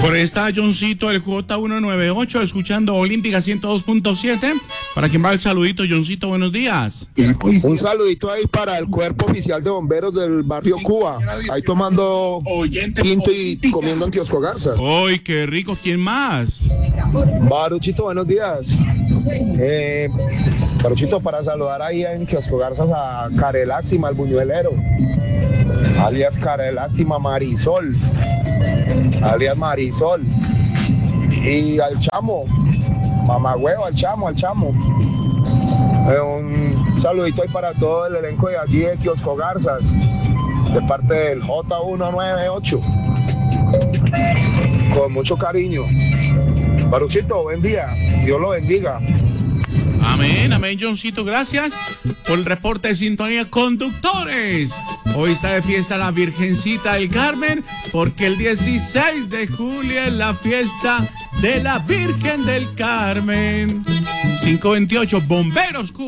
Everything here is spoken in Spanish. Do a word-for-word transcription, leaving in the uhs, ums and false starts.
Por ahí está Johncito, el J ciento noventa y ocho, escuchando Olímpica ciento dos punto siete. Para quien va el saludito, Johncito, buenos días. Un saludito ahí para el cuerpo oficial de bomberos del barrio Cuba. Ahí tomando tinto y comiendo en Kiosco Garzas. ¡Uy, qué rico! ¿Quién más? Baruchito, buenos días. Eh, Baruchito, para saludar ahí en Kiosco Garzas a Carelásima, el buñuelero. Alias Carelásima Marisol. Alias Marisol. Y al chamo. Mamagüevo, al chamo, al chamo. Eh, un saludito ahí para todo el elenco de allí de Kiosco Garzas. De parte del J ciento noventa y ocho. Con mucho cariño. Baruchito, buen día. Dios lo bendiga. Amén, amén, Johncito, gracias por el reporte de sintonía. Conductores, hoy está de fiesta la Virgencita del Carmen, porque el dieciséis de julio es la fiesta de la Virgen del Carmen. cinco veintiocho, Bomberos Cuba.